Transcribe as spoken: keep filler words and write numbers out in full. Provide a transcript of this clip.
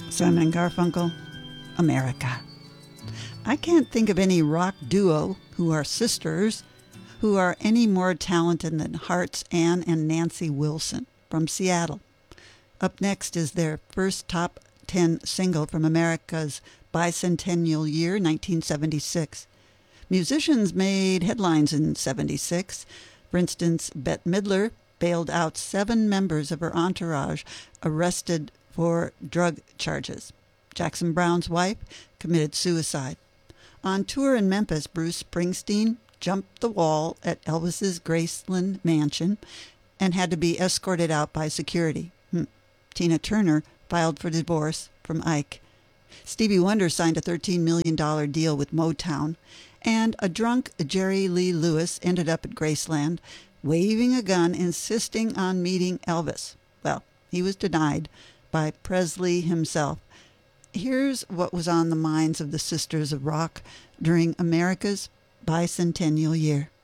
Simon and Garfunkel, America. I can't think of any rock duo who are sisters who are any more talented than Heart's Ann and Nancy Wilson from Seattle. Up next is their first top ten single from America's bicentennial year, nineteen seventy-six. Musicians made headlines in seventy-six. For instance, Bette Midler bailed out seven members of her entourage arrested for drug charges. Jackson Browne's wife committed suicide. On tour in Memphis, Bruce Springsteen jumped the wall at Elvis's Graceland mansion and had to be escorted out by security. Hmm. Tina Turner filed for divorce from Ike. Stevie Wonder signed a thirteen million dollars deal with Motown, and a drunk Jerry Lee Lewis ended up at Graceland, waving a gun, insisting on meeting Elvis. Well, he was denied by Presley himself. Here's what was on the minds of the Sisters of Rock during America's bicentennial year.